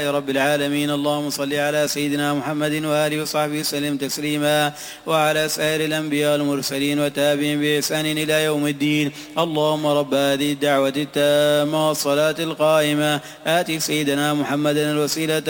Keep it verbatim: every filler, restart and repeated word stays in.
رب العالمين. اللهم صل على سيدنا محمد وآله وصحبه وسلم تسليما، وعلى سائر الأنبياء والمرسلين وتابعين بإحسان إلى يوم الدين. اللهم رب هذه الدعوة التامة والصلاة القائمة آت سيدنا محمد الوسيلة